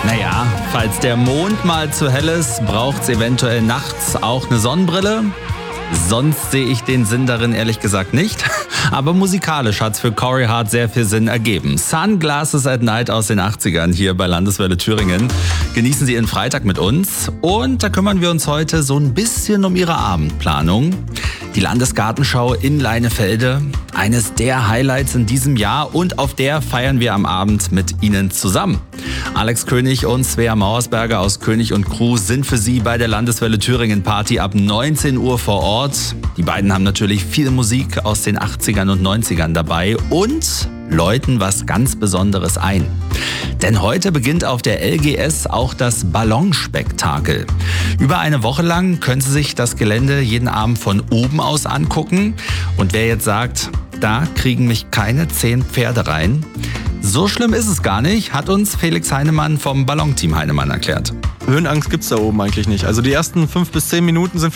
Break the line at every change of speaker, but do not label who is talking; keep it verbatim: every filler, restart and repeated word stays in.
Naja, falls der Mond mal zu hell ist, braucht's eventuell nachts auch eine Sonnenbrille. Sonst sehe ich den Sinn darin ehrlich gesagt nicht. Aber musikalisch hat's für Corey Hart sehr viel Sinn ergeben. Sunglasses at Night aus den achtzigern hier bei Landeswelle Thüringen. Genießen Sie Ihren Freitag mit uns. Und da kümmern wir uns heute so ein bisschen um Ihre Abendplanung. Die Landesgartenschau in Leinefelde, eines der Highlights in diesem Jahr, und auf der feiern wir am Abend mit Ihnen zusammen. Alex König und Svea Mauersberger aus König und Crew sind für Sie bei der Landeswelle Thüringen Party ab neunzehn Uhr vor Ort. Die beiden haben natürlich viel Musik aus den achtzigern und neunzigern dabei und läuten was ganz Besonderes ein. Denn heute beginnt auf der L G S auch das Ballonspektakel. Über eine Woche lang können Sie sich das Gelände jeden Abend von oben aus angucken. Und wer jetzt sagt, da kriegen mich keine zehn Pferde rein, so schlimm ist es gar nicht, hat uns Felix Heinemann vom Ballonteam Heinemann erklärt.
Höhenangst gibt's da oben eigentlich nicht. Also die ersten fünf bis zehn Minuten sind